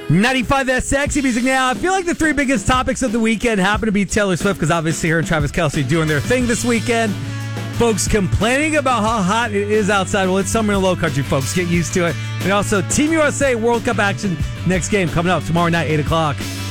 95, that's sexy music. Now, I feel like the three biggest topics of the weekend happen to be Taylor Swift, because obviously her and Travis Kelce doing their thing this weekend. Folks complaining about how hot it is outside. Well, it's summer in the low country, folks. Get used to it. And also, Team USA World Cup action next game coming up tomorrow night, 8 o'clock.